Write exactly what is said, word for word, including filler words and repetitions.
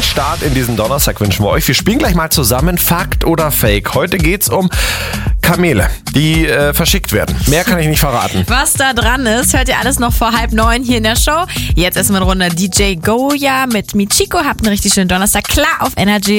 guten Start in diesen Donnerstag wünschen wir euch. Wir spielen gleich mal zusammen Fakt oder Fake. Heute geht's um Kamele, die äh, verschickt werden. Mehr kann ich nicht verraten. Was da dran ist, hört ihr alles noch vor halb neun hier in der Show. Jetzt erstmal eine Runde D J Goya mit Michiko. Habt einen richtig schönen Donnerstag. Klar auf Energy.